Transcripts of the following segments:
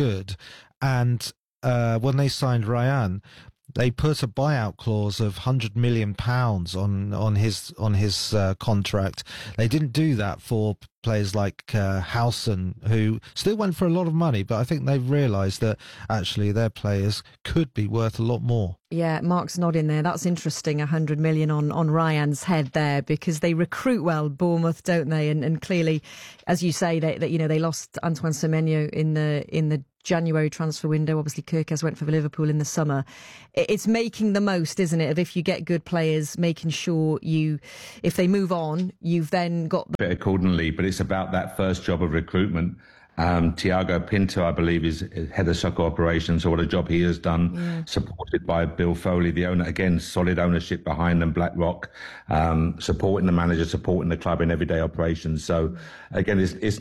good. And when they signed Ryan, they put a buyout clause of £100 million on his contract. They didn't do that for players like Howson, who still went for a lot of money, but I think they've realised that actually their players could be worth a lot more. Yeah, Mark's nodding there. That's interesting, 100 million on Ryan's head there, because they recruit well, Bournemouth, don't they? And clearly, as you say, they lost Antoine Semenyo in the January transfer window. Obviously, Kirkes went for Liverpool in the summer. It's making the most, isn't it, of if you get good players, making sure if they move on, you've then got... Bit accordingly, but it's about that first job of recruitment. Tiago Pinto, I believe, is head of soccer operations, so what a job he has done, supported by Bill Foley, the owner. Again, solid ownership behind them, BlackRock, supporting the manager, supporting the club in everyday operations. So again,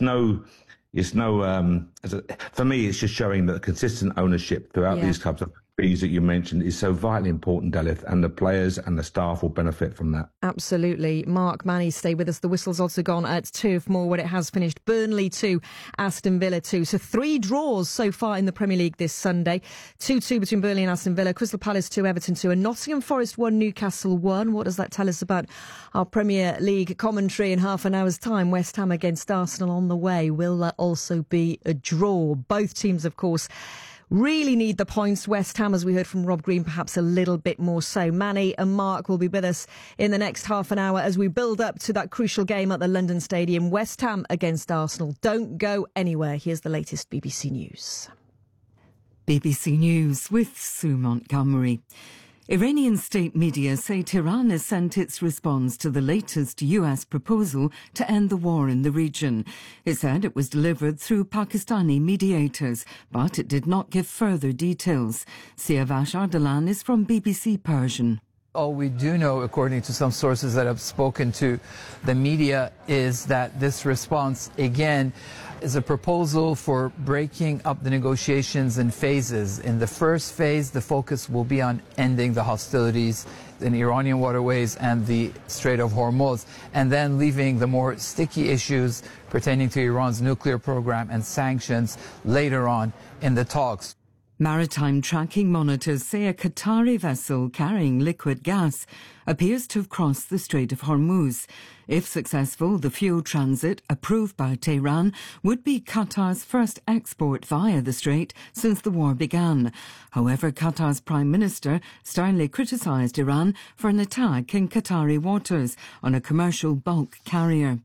for me, it's just showing that consistent ownership throughout these clubs of fees that you mentioned is so vitally important, Delith, and the players and the staff will benefit from that. Absolutely. Mark, Manny, stay with us. The whistle's also gone at Turf Moor, where it has finished. Burnley 2, Aston Villa 2. So 3 draws so far in the Premier League this Sunday. 2-2 between Burnley and Aston Villa. Crystal Palace 2, Everton 2, and Nottingham Forest 1, Newcastle 1. What does that tell us about our Premier League commentary in half an hour's time? West Ham against Arsenal on the way. Will that also be a draw? Both teams, of course, really need the points. West Ham, as we heard from Rob Green, perhaps a little bit more so. Manny and Mark will be with us in the next half an hour as we build up to that crucial game at the London Stadium. West Ham against Arsenal. Don't go anywhere. Here's the latest BBC News. BBC News with Sue Montgomery. Iranian state media say Tehran has sent its response to the latest US proposal to end the war in the region. It said it was delivered through Pakistani mediators, but it did not give further details. Siavash Ardalan is from BBC Persian. All we do know, according to some sources that have spoken to the media, is that this response, again, is a proposal for breaking up the negotiations in phases. In the first phase, the focus will be on ending the hostilities in Iranian waterways and the Strait of Hormuz, and then leaving the more sticky issues pertaining to Iran's nuclear program and sanctions later on in the talks. Maritime tracking monitors say a Qatari vessel carrying liquid gas appears to have crossed the Strait of Hormuz. If successful, the fuel transit, approved by Tehran, would be Qatar's first export via the strait since the war began. However, Qatar's Prime Minister sternly criticised Iran for an attack in Qatari waters on a commercial bulk carrier.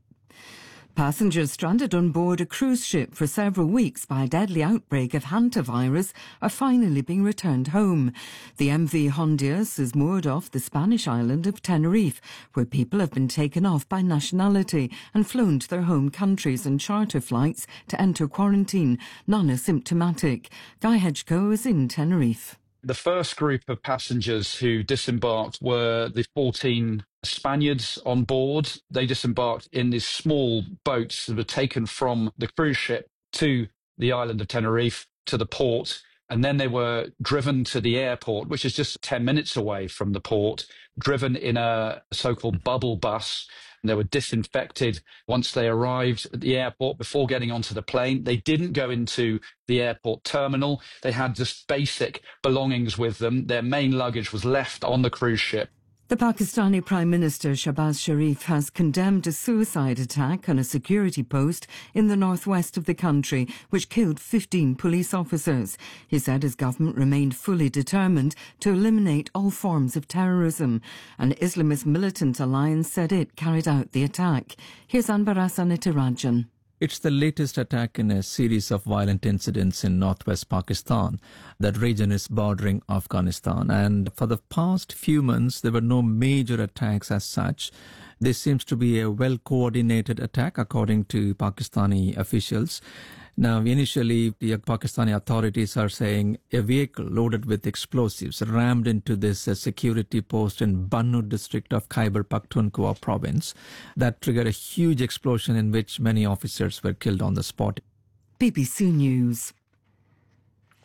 Passengers stranded on board a cruise ship for several weeks by a deadly outbreak of hantavirus are finally being returned home. The MV Hondias is moored off the Spanish island of Tenerife, where people have been taken off by nationality and flown to their home countries on charter flights to enter quarantine. None are symptomatic. Guy Hedgecoe is in Tenerife. The first group of passengers who disembarked were the 14 Spaniards on board. They disembarked in these small boats that were taken from the cruise ship to the island of Tenerife, to the port, and then they were driven to the airport, which is just 10 minutes away from the port, driven in a so-called bubble bus. They were disinfected once they arrived at the airport before getting onto the plane. They didn't go into the airport terminal. They had just basic belongings with them. Their main luggage was left on the cruise ship. The Pakistani Prime Minister Shahbaz Sharif has condemned a suicide attack on a security post in the northwest of the country, which killed 15 police officers. He said his government remained fully determined to eliminate all forms of terrorism. An Islamist militant alliance said it carried out the attack. Here's Anbaras Anitirajan. It's the latest attack in a series of violent incidents in northwest Pakistan. That region is bordering Afghanistan, and for the past few months there were no major attacks as such. This seems to be a well-coordinated attack, according to Pakistani officials. Now, initially, the Pakistani authorities are saying a vehicle loaded with explosives rammed into this security post in Bannu district of Khyber Pakhtunkhwa province. That triggered a huge explosion in which many officers were killed on the spot. BBC News.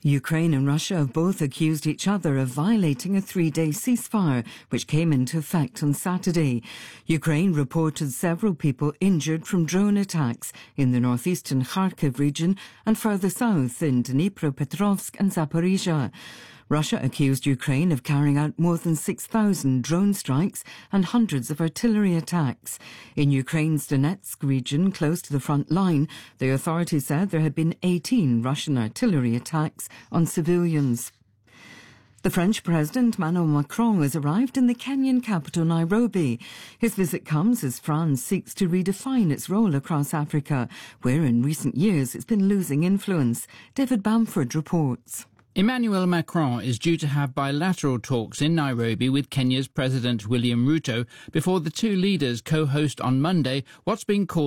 Ukraine and Russia have both accused each other of violating a 3-day ceasefire, which came into effect on Saturday. Ukraine reported several people injured from drone attacks in the northeastern Kharkiv region and further south in Dnipropetrovsk and Zaporizhia. Russia accused Ukraine of carrying out more than 6,000 drone strikes and hundreds of artillery attacks. In Ukraine's Donetsk region, close to the front line, the authorities said there had been 18 Russian artillery attacks on civilians. The French President Emmanuel Macron has arrived in the Kenyan capital Nairobi. His visit comes as France seeks to redefine its role across Africa, where in recent years it's been losing influence. David Bamford reports. Emmanuel Macron is due to have bilateral talks in Nairobi with Kenya's President William Ruto before the two leaders co-host on Monday what's been called